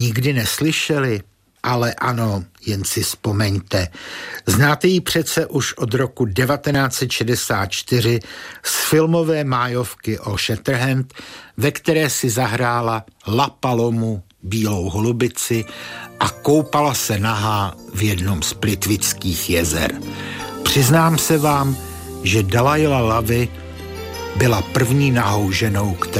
nikdy neslyšeli? Ale ano, jen si vzpomeňte. Znáte ji přece už od roku 1964 z filmové májovky o Shatterhand, ve které si zahrála La Palomu, bílou holubici, a koupala se nahá v jednom z Plitvických jezer. Přiznám se vám, že Dalajla Lavy byla první nahou ženou,